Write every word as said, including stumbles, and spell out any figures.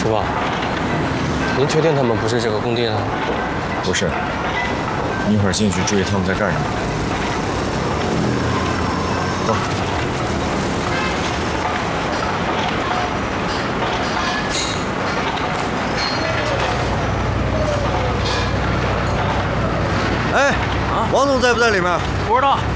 师傅，您确定他们不是这个工地的？ 不是，你一会儿进去注意他们在干什么。走。 哎，啊，王总在不在里面？ 不知道。